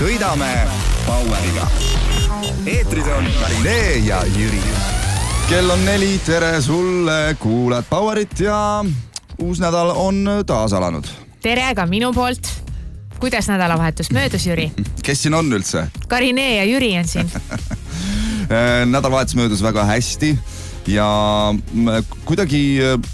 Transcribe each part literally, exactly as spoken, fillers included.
Sõidame Poweriga. Eetris on Karinee ja Jüri. Kell on neli, tere sulle, kuulad Powerit ja uus nädal on taas alanud. Tere ka minu poolt. Kuidas nädalavahetus möödus, Jüri? Kes siin on üldse? Karinee ja Jüri on siin. Nädalavahetus möödus väga hästi ja kuidagi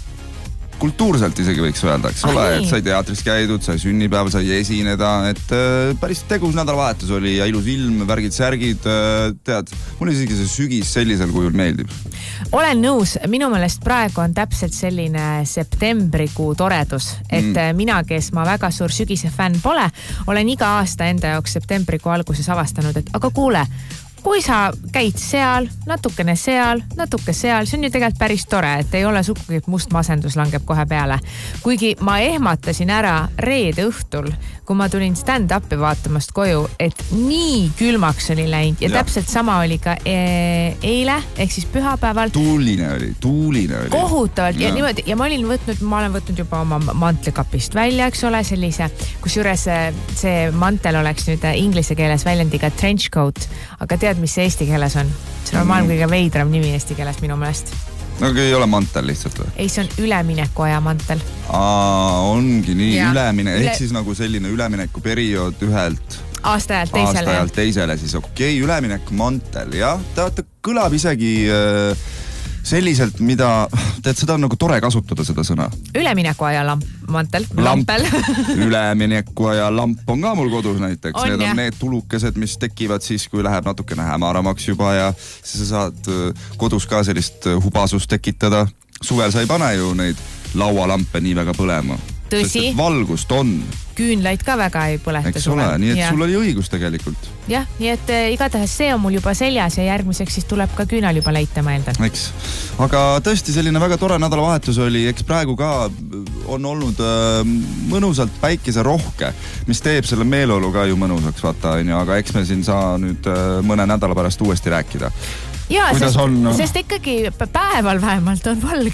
kultuurselt isegi võiks öelda, eks ole, et sai teatris käidud, sai sünnipäeval, sai esineda, et päris tegus nädalavahetus oli ja ilus ilm, värgid, särgid, tead, mulle isegi see sügis sellisel kujul meeldib. Olen nõus, minu meelest praegu on täpselt selline septembrikuu toredus, et mm. mina, kes ma väga suur sügise fänn pole, olen iga aasta enda jaoks septembrikuu alguses avastanud, et aga kuule, kui sa käid seal, natukene seal, natuke seal, see on ju tegelikult päris tore, et ei ole sugugi, et must masendus langeb kohe peale. Kuigi ma ehmatasin ära reede õhtul, kui ma tulin stand-upi vaatamast koju, et nii külmaks oli läinud ja, ja. täpselt sama oli ka e eile, ehk siis pühapäeval. Tuuline oli, tuuline oli. Kohutavalt ja, ja niimoodi, ja ma olin võtnud, ma olen võtnud juba oma mantlikapist välja, eks ole, sellise, kus juures see mantel oleks nüüd inglise keeles väljendiga trench coat, aga tead, mis see eesti keeles on? See on maailma kõige veidram nimi eesti keeles minu meelest. No ei ole mantel lihtsalt või? Ei, see on üleminekuaja mantel. Aa, ongi nii ja. ülemine, ehk Üle... siis nagu selline üleminekuperiood ühelt aastaajalt teisele. Aastaajalt teisele siis, okei, okay, ülemineku mantel, jah. Ta, ta kõlab isegi äh, selliselt, mida, tead, seda on nagu tore kasutada, seda sõna. Üleminekuaja lamp, mantel, lamp. lampel. Üleminekuaja lamp on ka mul kodus näiteks. On, Need on jah. need tulukesed, mis tekivad siis, kui läheb natukene hämaramaks juba ja siis sa saad kodus ka sellist hubasust tekitada. Suvel sa ei pane ju neid laualampe nii väga põlema. Tõsi. Valgust on. Küünlaid ka väga ei põlehta. Eks ole, nii et ja. sul oli õigus tegelikult. Jah, nii et igatahes see on mul juba seljas ja järgmiseks siis tuleb ka küünal juba leita, ma eeldan. Eks. Aga tõesti selline väga tore nädalavahetus oli, eks praegu ka on olnud äh, mõnusalt päikese rohke, mis teeb selle meeleolu ka ju mõnusaks, vaata, aga eks me siin saa nüüd äh, mõne nädala pärast uuesti rääkida. Ja, sest, on, no? sest ikkagi päeval vähemalt on valge,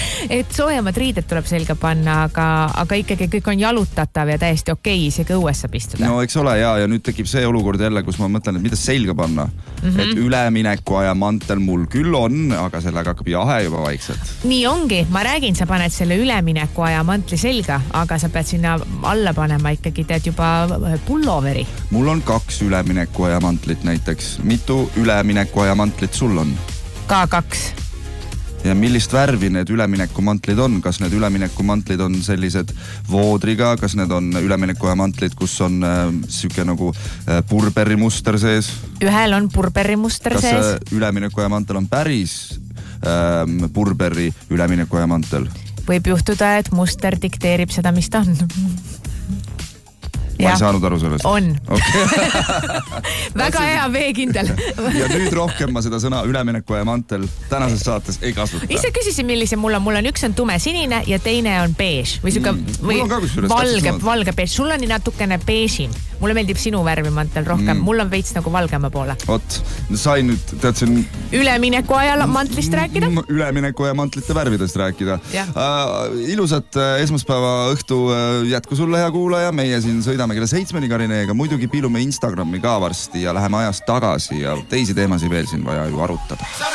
et soojemad riided tuleb selga panna, aga, aga ikkagi kõik on jalutatav ja täiesti okei, isegi õues saab istuda. No eks ole, ja, ja nüüd tekib see olukord jälle, kus ma mõtlen, et mida selga panna. Mm -hmm. Et üleminekuaja mantel mul küll on, aga sellega hakkab jahe juba vaikselt. Nii ongi, ma räägin, sa paned selle üleminekuaja mantli selga, aga sa pead sinna alla panema ikkagi tead juba pulloveri. Mul on kaks üleminekuaja mantlit näiteks. Mitu üleminekuaja mantlit sul on? Ka kaks. Ja millist värvi need üleminekumantlid on? Kas need üleminekumantlid on sellised voodriga? Kas need on üleminekumantlid, kus on äh, siuke nagu äh, purberi muster sees? Ühel on purberi muster kas sees. Kas üleminekuaja mantel on päris äh, purberi üleminekuaja mantel? Võib juhtuda, et muster dikteerib seda, mis ta on. Ma ja. ei saanud aru sellest. On. Okay. Väga hea veekindel. Ja nüüd rohkem ma seda sõna üleminekuaja mantel tänases saates ei kasuta. Ise küsisin, millise mul on. Mul on üks on tume sinine ja teine on beige. Või suka, mm. või valge, valge beige. Sul on nii natukene beigin. Mulle meeldib sinu värvi mantel rohkem. Mm. Mul on veits nagu valgema poole. Ot, sain nüüd, tead siin... Üleminekuaja mantlist rääkida? Üleminekuaja mantlite värvidest rääkida. Uh, ilusat esmaspäeva õhtu jätku sulle, hea kuulaja. Meie siin sõidame kella seitsmeni Karineega, muidugi piilume Instagrami ka varsti ja läheme ajast tagasi ja teisi teemasid veel siin vaja ju arutada.